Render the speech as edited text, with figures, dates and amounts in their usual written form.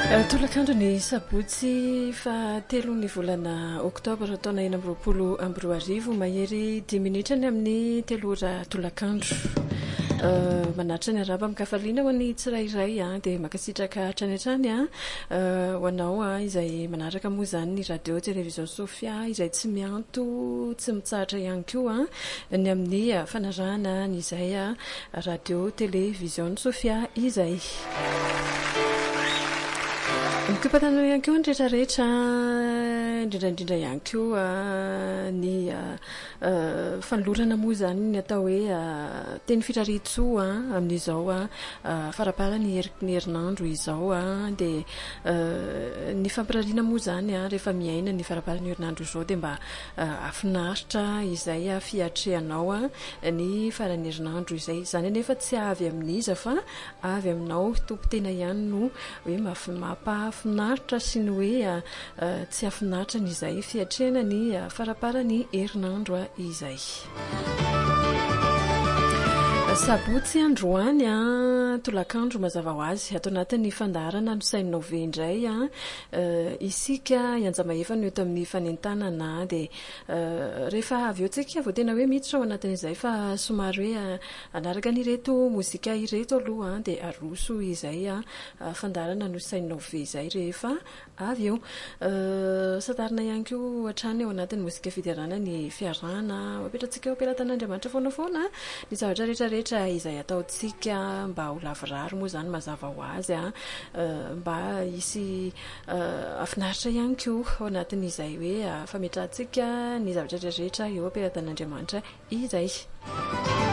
Tolakandro ny sabotsy fa 3 ny volana oktobra taona 2024 mahery 10 minitra ny amin'ny 3 ora tolakandro. Manatra ny araba mikafaliana ho an'ny tsirairay dia makasitraka hatrany ho anao izay manaraka moa zany ny radio télévision Sofia izay tsy mianto tsy mitsahatra ihany koa ny amin'ny fanarahana n'izay radio télévision Sofia izay. Mikipatana ihany koa ny rehetrarehetra indrindraindrindra ihany koa ny fanolorana moa zany ny atao hoe teny firaritsoa amin'izao farapara ny herinandro izao dia ny fampirariana moa zany rehefa miaina ny farapara ny herinandro izao dia mba afinaritra izay fiatrehanao ny farany herinandro izay zany nefa tsy avy amin'iza fa avy aminao tompo tena ihany no hoe mampafinaritra sy ny hoe tsy afinaritra n'izay fiatrehana ny faraparany herinandro izay. Sabotsy androany tolakandro mazava ho azy ato anatin'ny fandaharana no sainao ve indray isika ianjama-efa no eto amin'ny fanentanana dia rehefa avy eo tsika vao tena hoe miditra ao anatin'izay fa somary hoe anaraka n'ireto mozika ireto aloha dia aroso izay fandaharana no sainao ve izay rehefa avy eo. Satarina ihany koa hatrany ao anatin'ny mozika fiderana ny fiarahana mapetratsika eo ampelantan'Andriamanitra foanafoana ny zavatra rehetrarehetra izay ataontsika mba ho lavorary moa zany mazava ho azy mba hisy afinaritra ihany koa ao anatin'izay hoe fametrahantsika ny zavatra rehetrarehetra eo ampelantan'Andriamanitra izay.